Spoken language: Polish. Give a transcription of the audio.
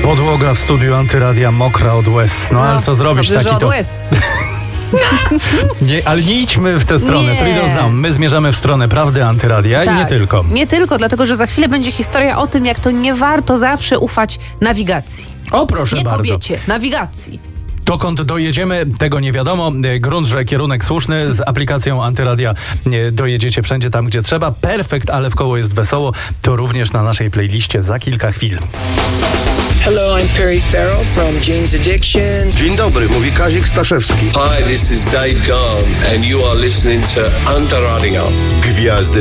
Podłoga w studiu Antyradia mokra od łez. No ale co zrobić? Dobrze, Taki od to... łez. Nie, ale nie idźmy w tę stronę. Nie. Frido znam. My zmierzamy w stronę prawdy Antyradia i nie tylko. Nie tylko, dlatego że za chwilę będzie historia o tym, jak to nie warto zawsze ufać nawigacji. O, proszę Nie bardzo. kobiecie, nawigacji. Dokąd dojedziemy, tego nie wiadomo. Grunt, że kierunek słuszny. Z aplikacją Antyradia dojedziecie wszędzie tam, gdzie trzeba. Perfekt, ale w koło jest wesoło. To również na naszej playliście za kilka chwil. Hello, I'm Perry Farrell from Jane's Addiction. Dzień dobry, mówi Kazik Staszewski. Hi, this is Dave Gahan and you are listening to Antyradio. Gwiazdy